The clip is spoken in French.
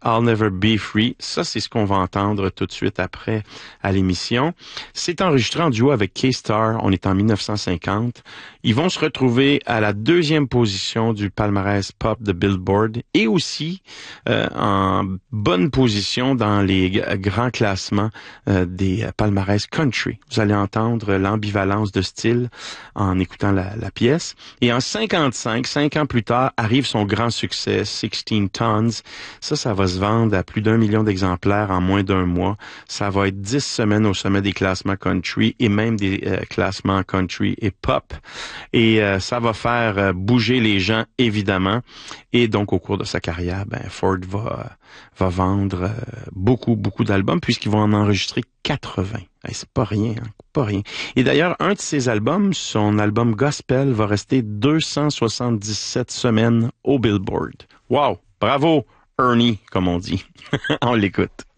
I'll Never Be Free. Ça, c'est ce qu'on va entendre tout de suite après à l'émission. C'est enregistré en duo avec K-Star. On est en 1950. Ils vont se retrouver à la deuxième position du palmarès pop de Billboard et aussi en bonne position dans les grands classements des palmarès country. Vous allez entendre l'ambivalence de style en écoutant la pièce. Et en 55, 5 ans plus tard, arrive son grand succès, 16 Tons. Ça va se vendre à plus d'1 million d'exemplaires en moins d'un mois. Ça va être 10 semaines au sommet des classements country et même des classements country et pop. Et ça va faire bouger les gens, évidemment. Et donc, au cours de sa carrière, Ford va vendre beaucoup d'albums puisqu'ils vont en enregistrer 80. C'est pas rien, hein? Pas rien. Et d'ailleurs, un de ses albums, son album Gospel, va rester 277 semaines au Billboard. Wow! Bravo, Ernie, comme on dit. On l'écoute.